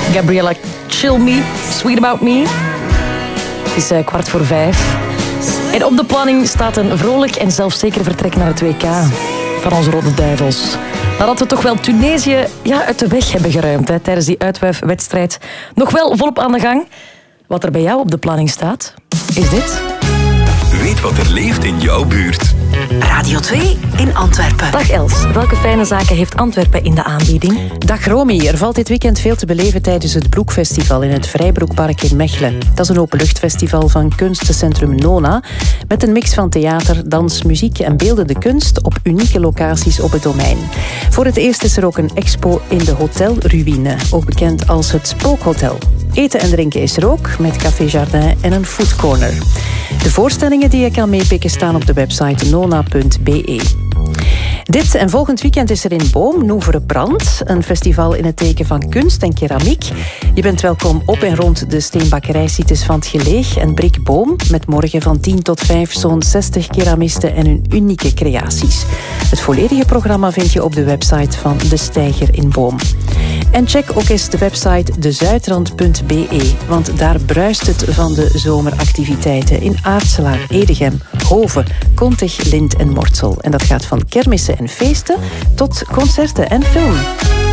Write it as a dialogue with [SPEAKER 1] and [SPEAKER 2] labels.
[SPEAKER 1] Gabriella Chill Me, Sweet About Me. Het is 4:15. En op de planning staat een vrolijk en zelfzeker vertrek naar het WK van onze Rode Duivels. Nadat we toch wel Tunesië uit de weg hebben geruimd tijdens die uitwuifwedstrijd. Nog wel volop aan de gang. Wat er bij jou op de planning staat, is dit.
[SPEAKER 2] Weet wat er leeft in jouw buurt.
[SPEAKER 3] Radio 2 in Antwerpen.
[SPEAKER 1] Dag Els, welke fijne zaken heeft Antwerpen in de aanbieding?
[SPEAKER 4] Dag Romy, er valt dit weekend veel te beleven tijdens het Broekfestival in het Vrijbroekpark in Mechelen. Dat is een openluchtfestival van kunstencentrum Nona, met een mix van theater, dans, muziek en beeldende kunst op unieke locaties op het domein. Voor het eerst is er ook een expo in de Hotelruïne, ook bekend als het Spookhotel. Eten en drinken is er ook, met Café Jardin en een foodcorner. De voorstellingen die je kan meepikken staan op de website nona.be. Dit en volgend weekend is er in Boom Nouvre Brand, een festival in het teken van kunst en keramiek. Je bent welkom op en rond de steenbakkerijsites van het Geleeg en Brik Boom, met morgen van 10 tot 5 zo'n 60 keramisten en hun unieke creaties. Het volledige programma vind je op de website van De Steiger in Boom. En check ook eens de website dezuidrand.be, want daar bruist het van de zomeractiviteiten in Aartselaar, Edegem, Hoven, Kontig, Lint en Mortsel. En dat gaat van kermissen en feesten tot concerten en film.